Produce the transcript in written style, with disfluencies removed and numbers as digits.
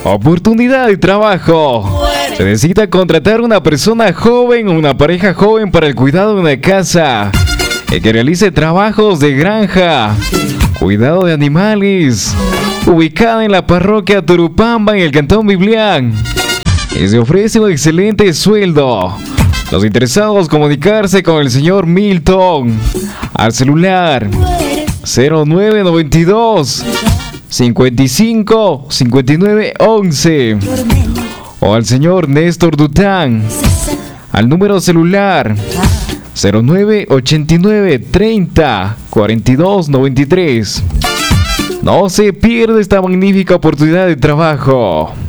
Oportunidad de trabajo. Se necesita contratar una persona joven o una pareja joven para el cuidado de una casa, que realice trabajos de granja, cuidado de animales, ubicada en la parroquia Turupamba, en el cantón Biblián. Y se ofrece un excelente sueldo. Los interesados comunicarse con el señor Milton al celular 0992 55 59 11 o al señor Néstor Dután al número celular 0989 30 42 93. No se pierde esta magnífica oportunidad de trabajo.